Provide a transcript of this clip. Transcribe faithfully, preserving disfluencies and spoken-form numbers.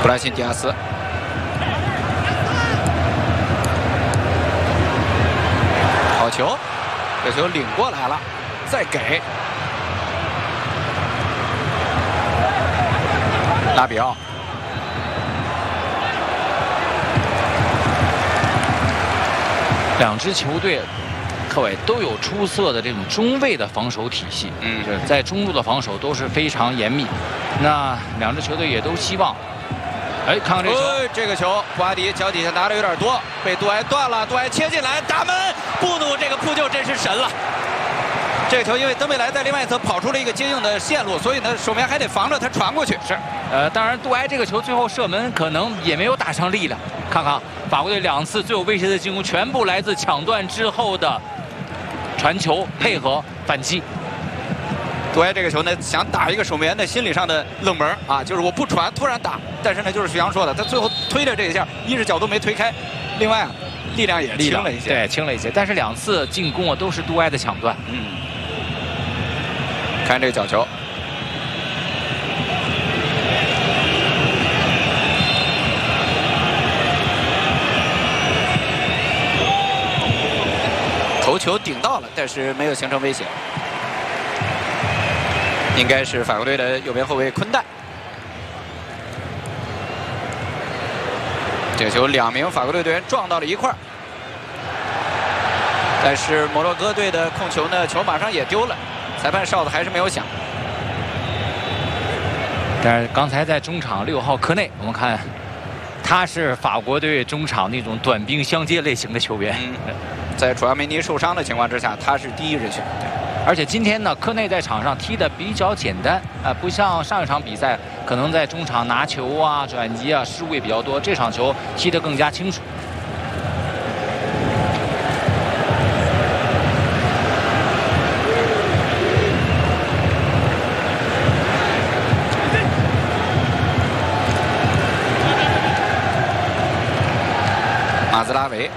布拉辛迪亚斯。 好球，这球领过来了，再给拉比奥。 两支球队，各位都有出色的这种中卫的防守体系， 嗯， 就是在中路的防守都是非常严密。那两支球队也都希望。 哎，看看这个球， 哦、这个球，布阿迪脚底下拿的有点多，被杜埃断了，杜埃切进来，打门，布努这个扑救真是神了。这个球因为登贝莱在另外一侧跑出了一个接应的线路，所以呢守门员还得防着他传过去。 是，呃，当然杜埃这个球最后射门可能也没有打上力量。看看法国队两次最有威胁的进攻，全部来自抢断之后的传球配合反击。 杜埃这个球呢，想打一个守门员的心理上的冷门啊，就是我不传，突然打。但是呢，就是徐阳说的，他最后推了这一下，一是角度没推开，另外啊，力量也轻了一些， 对，轻了一些。但是两次进攻啊，都是杜埃的抢断。 嗯，看这个角球，头球顶到了，但是没有形成威胁。 应该是法国队的右边后卫昆代。这个球两名法国队队员撞到了一块儿，但是摩洛哥队的控球呢，球马上也丢了，裁判哨子还是没有响。 但是刚才在中场六号科内，我们看他是法国队中场那种短兵相接类型的球员。 嗯，在楚阿梅尼受伤的情况之下，他是第一人选。 而且今天呢，科内在场上踢得比较简单啊、呃，不像上一场比赛可能在中场拿球啊、转移啊失误也比较多，这场球踢得更加清楚。 马兹拉维。